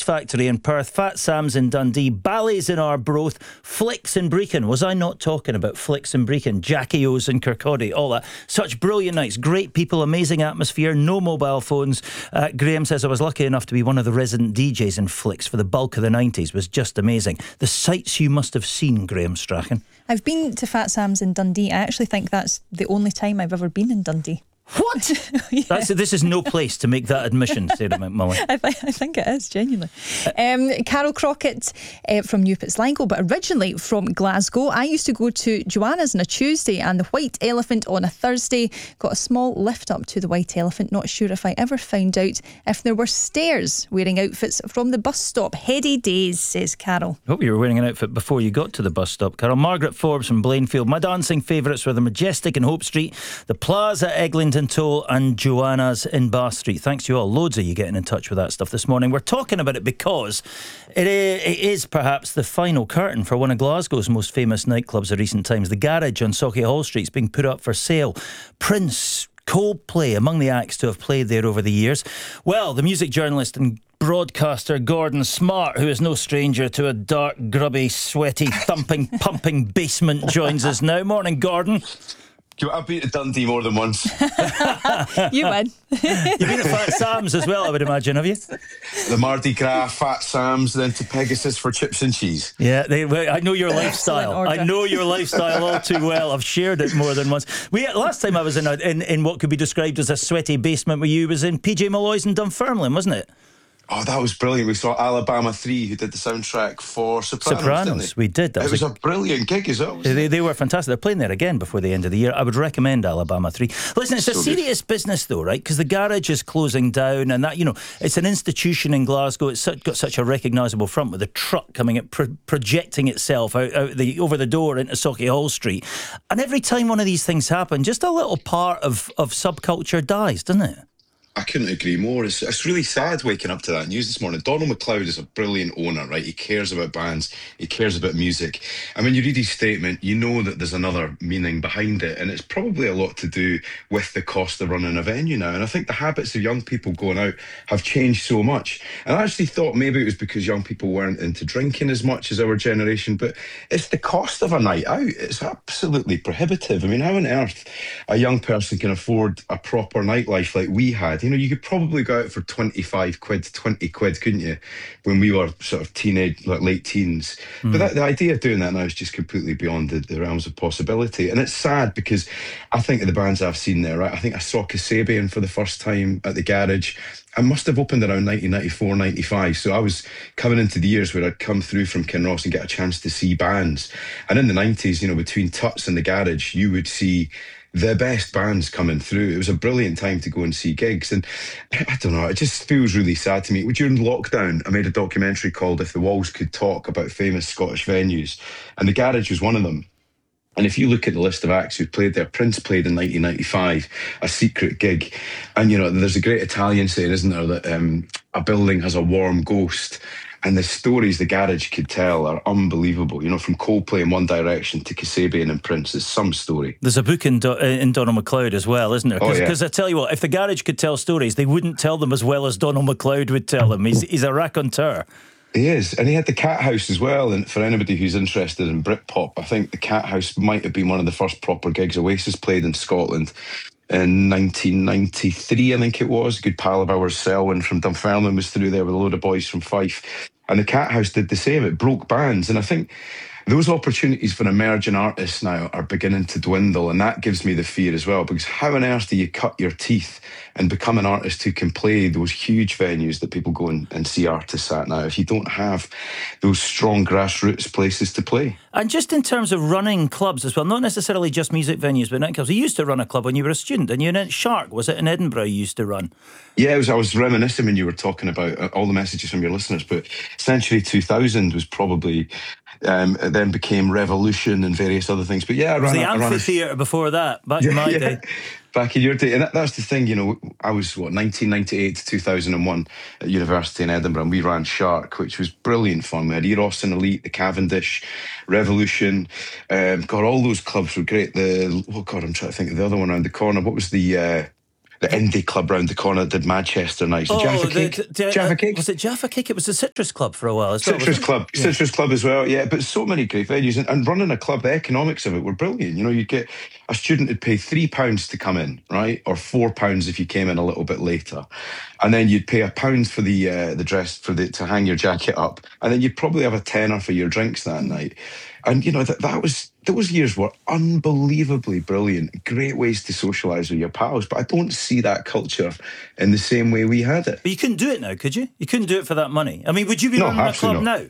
Factory in Perth, Fat Sam's in Dundee, Bally's in Arbroath, Flicks in Brecon. Was I not talking about Flicks in Brecon? Jackie O's in Kirkcaldy, all that. Such brilliant nights, great people, amazing atmosphere, no mobile phones. Graham says, I was lucky enough to be one of the resident DJs in Flicks for the bulk of the 90s. Was just amazing. The sights you must have seen, Graham Strachan. I've been to Fat Sam's in Dundee. I actually think that's the only time I've ever been in Dundee. What? Yeah. This is no place to make that admission, Sarah McMullen. I think it is, genuinely. Carol Crockett from Newport Sligo, but originally from Glasgow. I used to go to Joanna's on a Tuesday and the White Elephant on a Thursday. Got a small lift up to the White Elephant. Not sure if I ever found out if there were stairs. Wearing outfits from the bus stop. Heady days, says Carol. Hope you were wearing an outfit before you got to the bus stop, Carol. Margaret Forbes from Blainfield. My dancing favourites were the Majestic in Hope Street, the Plaza at Eglinton Toll, and Joanna's in Bath Street. Thanks to you all. Loads of you getting in touch with that stuff this morning. We're talking about it because it is perhaps the final curtain for one of Glasgow's most famous nightclubs of recent times. The Garage on Sauchiehall Street is being put up for sale. Prince, Coldplay, among the acts to have played there over the years. Well, the music journalist and broadcaster Gordon Smart, who is no stranger to a dark, grubby, sweaty, thumping, pumping basement, joins us now. Morning, Gordon. I've been to Dundee more than once. You win. You've been at Fat Sam's as well, I would imagine, have you? The Mardi Gras, Fat Sam's, then to Pegasus for chips and cheese. Yeah, I know your lifestyle. I know your lifestyle all too well. I've shared it more than once. Last time I was in what could be described as a sweaty basement with you was in PJ Malloy's in Dunfermline, wasn't it? Oh, that was brilliant. We saw Alabama 3, who did the soundtrack for Sopranos, didn't they? We did. It was a brilliant gig as well. They were fantastic. They're playing there again before the end of the year. I would recommend Alabama 3. Listen, it's a serious business though, right? Because the Garage is closing down, and that, it's an institution in Glasgow. It's got such a recognisable front with a truck coming at projecting itself over the door into Sauchiehall Street. And every time one of these things happen, just a little part of subculture dies, doesn't it? I couldn't agree more. It's really sad waking up to that news this morning. Donald MacLeod is a brilliant owner, right? He cares about bands. He cares about music. And when you read his statement, you know that there's another meaning behind it. And it's probably a lot to do with the cost of running a venue now. And I think the habits of young people going out have changed so much. And I actually thought maybe it was because young people weren't into drinking as much as our generation. But it's the cost of a night out. It's absolutely prohibitive. I mean, how on earth a young person can afford a proper nightlife like we had? You could probably go out for 25 quid, 20 quid, couldn't you, when we were sort of teenage, like late teens. But the idea of doing that now is just completely beyond the realms of possibility. And it's sad because I think of the bands I've seen there, right? I think I saw Kasabian for the first time at the Garage. I must have opened around 1994, 95. So I was coming into the years where I'd come through from Kinross and get a chance to see bands. And in the 90s, between Tuts and the Garage, you would see the best bands coming through. It was a brilliant time to go and see gigs. And I don't know, it just feels really sad to me. During lockdown, I made a documentary called If the Walls Could Talk about famous Scottish venues. And the Garage was one of them. And if you look at the list of acts who played there, Prince played in 1995, a secret gig. And, there's a great Italian saying, isn't there, that a building has a warm ghost. And the stories the Garage could tell are unbelievable. From Coldplay in One Direction to Kasabian and Prince, there's some story. There's a book in Donald MacLeod as well, isn't there? Because I tell you what, if the Garage could tell stories, they wouldn't tell them as well as Donald MacLeod would tell them. He's a raconteur. He is. And he had the Cat House as well. And for anybody who's interested in Britpop, I think the Cat House might have been one of the first proper gigs Oasis played in Scotland. In 1993, I think it was. A good pal of ours, Selwyn from Dunfermline, was through there with a load of boys from Fife. And the Cat House did the same. It broke bands. And I think those opportunities for emerging artists now are beginning to dwindle. And that gives me the fear as well. Because how on earth do you cut your teeth and become an artist who can play those huge venues that people go and see artists at now if you don't have those strong grassroots places to play? And just in terms of running clubs as well, not necessarily just music venues, but nightclubs. You used to run a club when you were a student, and you were in Shark, was it in Edinburgh you used to run? Yeah, I was reminiscing when you were talking about all the messages from your listeners, but Century 2000 was probably, then became Revolution and various other things. But yeah, I ran the amphitheatre before that, back in my day. Back in your day. And that's the thing, I was, 1998 to 2001 at university in Edinburgh, and we ran Shark, which was brilliant fun. We had Eros and Elite, the Cavendish, Revolution. All those clubs were great. I'm trying to think of the other one around the corner. What was the indie club round the corner that did Manchester nights. Jaffa Cake. Jaffa Cake. Was it Jaffa Cake? It was the Citrus Club for a while as well. Citrus Club as well, yeah. But so many great venues. And running a club, the economics of it were brilliant. You know, you'd get a student would pay £3 to come in, right? Or £4 if you came in a little bit later. And then you'd pay £1 for the dress to hang your jacket up. And then you'd probably have a tenner for your drinks that night. And, you know, those years were unbelievably brilliant. Great ways to socialise with your pals. But I don't see that culture in the same way we had it. But you couldn't do it now, could you? You couldn't do it for that money. I mean, would you be running a club now?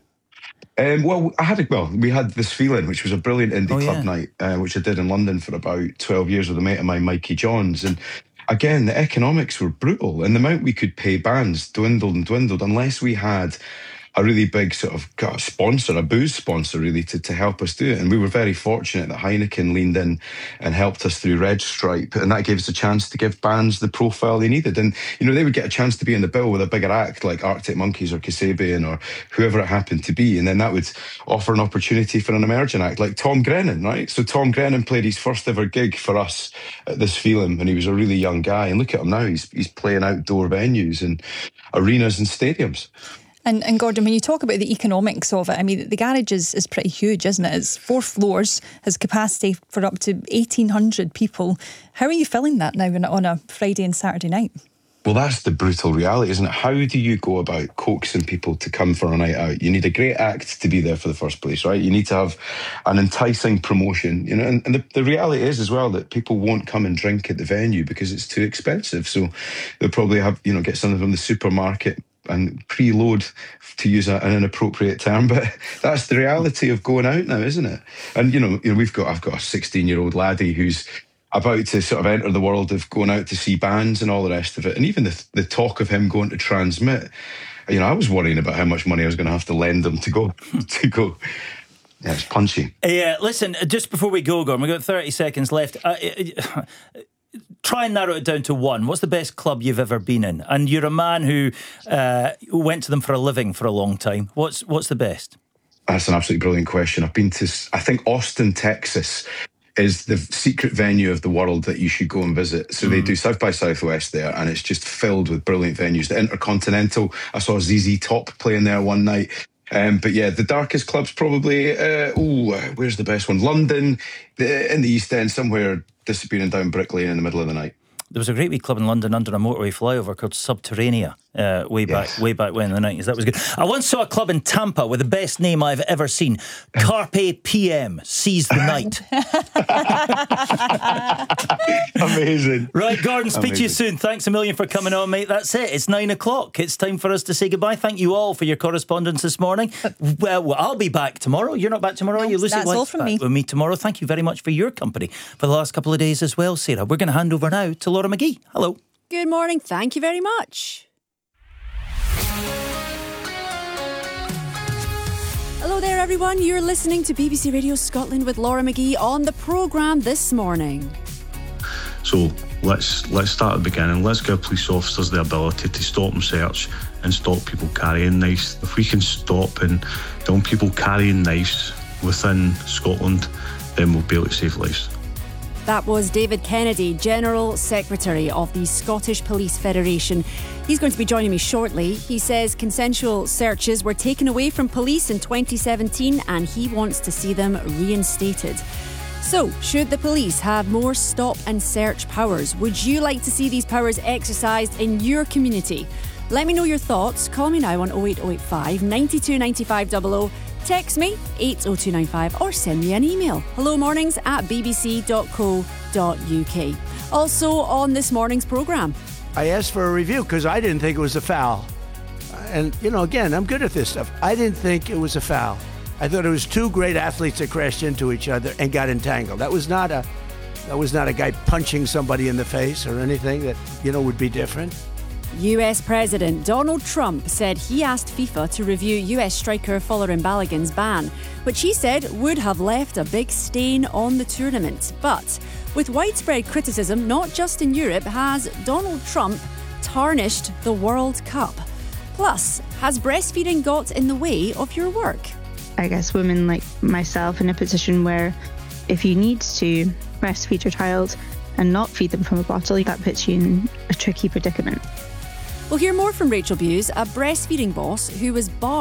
We had This Feeling, which was a brilliant indie club night, which I did in London for about 12 years with a mate of mine, Mikey Johns. And again, the economics were brutal. And the amount we could pay bands dwindled and dwindled unless we had a really big sort of sponsor, a booze sponsor really, to help us do it. And we were very fortunate that Heineken leaned in and helped us through Red Stripe, and that gave us a chance to give bands the profile they needed. And, you know, they would get a chance to be in the bill with a bigger act like Arctic Monkeys or Kasabian or whoever it happened to be, and then that would offer an opportunity for an emerging act like Tom Grennan, right? So Tom Grennan played his first ever gig for us at This Feeling when he was a really young guy, and look at him now, he's playing outdoor venues and arenas and stadiums. And Gordon, when you talk about the economics of it, I mean, the garage is pretty huge, isn't it? It's 4 floors, has capacity for up to 1,800 people. How are you filling that now on a Friday and Saturday night? Well, that's the brutal reality, isn't it? How do you go about coaxing people to come for a night out? You need a great act to be there for the first place, right? You need to have an enticing promotion, you know. And the reality is as well that people won't come and drink at the venue because it's too expensive. So they'll probably have, you know, get something from the supermarket and preload, to use an inappropriate term, but that's the reality of going out now, isn't it? And you know, I've got a 16-year-old laddie who's about to sort of enter the world of going out to see bands and all the rest of it. And even the talk of him going to Transmit, you know, I was worrying about how much money I was going to have to lend him to go. Yeah, it's punchy. Yeah, listen, just before we go, Gordon, we've got 30 seconds left. Try and narrow it down to one. What's the best club you've ever been in? And you're a man who went to them for a living for a long time. What's the best? That's an absolutely brilliant question. I've been to, I think Austin, Texas is the secret venue of the world that you should go and visit. So they do South by Southwest there, and it's just filled with brilliant venues. The Intercontinental, I saw ZZ Top playing there one night. But yeah, the darkest club's probably, where's the best one? London, in the East End, somewhere disappearing down Brick Lane in the middle of the night. There was a great wee club in London under a motorway flyover called Subterranea way back when in the 90s. That was good. I once saw a club in Tampa with the best name I've ever seen. Carpe PM, Seize the Night. Amazing. Right, Gordon, speak to you soon. Thanks a million for coming on, mate. That's it. It's 9 o'clock. It's time for us to say goodbye. Thank you all for your correspondence this morning. Well, I'll be back tomorrow. You're not back tomorrow, are you, Lucy? That's all from me. With me tomorrow. Thank you very much for your company for the last couple of days as well, Sarah. We're going to hand over now to Laura McGee. Hello. Good morning. Thank you very much. Hello there, everyone. You're listening to BBC Radio Scotland with Laura McGee on the programme this morning. So let's start at the beginning. Let's give police officers the ability to stop and search and stop people carrying knives. If we can stop and down people carrying knives within Scotland, then we'll be able to save lives. That was David Kennedy, General Secretary of the Scottish Police Federation. He's going to be joining me shortly. He says consensual searches were taken away from police in 2017 and he wants to see them reinstated. So, should the police have more stop and search powers? Would you like to see these powers exercised in your community? Let me know your thoughts. Call me now on 08085 92 95 00. Text me 80295 or send me an email. hellomornings@bbc.co.uk. Also on this morning's programme. I asked for a review because I didn't think it was a foul. And, you know, again, I'm good at this stuff. I didn't think it was a foul. I thought it was two great athletes that crashed into each other and got entangled. That was not a guy punching somebody in the face or anything that, you know, would be different. US President Donald Trump said he asked FIFA to review US striker Folarin Balogun's ban, which he said would have left a big stain on the tournament. But with widespread criticism, not just in Europe, has Donald Trump tarnished the World Cup? Plus, has breastfeeding got in the way of your work? I guess women like myself in a position where if you need to breastfeed your child, and not feed them from a bottle, that puts you in a tricky predicament. We'll hear more from Rachel Bewes, a breastfeeding boss who was barred